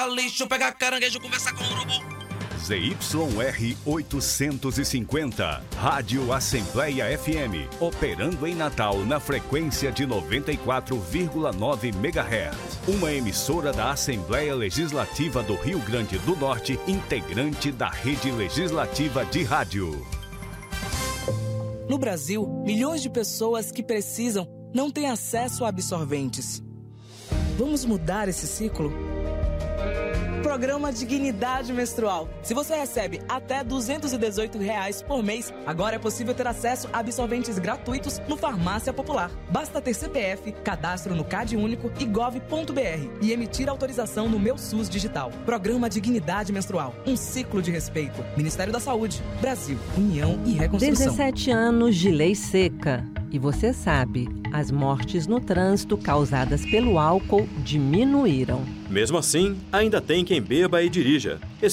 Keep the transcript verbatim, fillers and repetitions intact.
lixo, pegar caranguejo, conversar com o urubu. Z Y R oitocentos e cinquenta, Rádio Assembleia F M, operando em Natal na frequência de noventa e quatro vírgula nove megahertz. Uma emissora da Assembleia Legislativa do Rio Grande do Norte, integrante da Rede Legislativa de Rádio. No Brasil, milhões de pessoas que precisam não têm acesso a absorventes. Vamos mudar esse ciclo? Programa Dignidade Menstrual. Se você recebe até duzentos e dezoito reais por mês, agora é possível ter acesso a absorventes gratuitos no Farmácia Popular. Basta ter C P F, cadastro no Cade Único e gov ponto br e emitir autorização no Meu SUS Digital. Programa Dignidade Menstrual. Um ciclo de respeito. Ministério da Saúde. Brasil. União e Reconstrução. dezessete anos de lei seca. E você sabe, as mortes no trânsito causadas pelo álcool diminuíram. Mesmo assim, ainda tem quem beba e dirija.